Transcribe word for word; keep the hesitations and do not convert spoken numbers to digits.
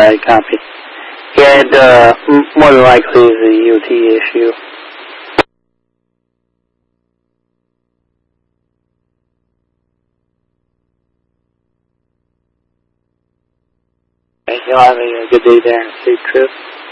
Alright, copy. Yeah, it, uh, more than likely is a U T issue. Okay, you'll have a good day there and safe trip.